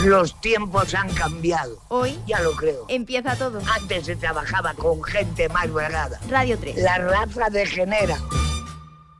Los tiempos han cambiado. Hoy ya lo creo. Empieza todo. Antes se trabajaba con gente más bragada. Radio 3. La raza degenera.